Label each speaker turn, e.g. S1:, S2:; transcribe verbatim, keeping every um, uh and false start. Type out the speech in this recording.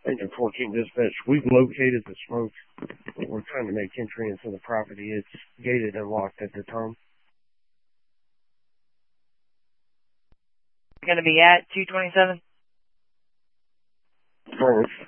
S1: Engine fourteen dispatch, we've located the smoke. We're trying to make entry into the property. It's gated and locked at the time.
S2: Going to be at two twenty-seven?
S1: First.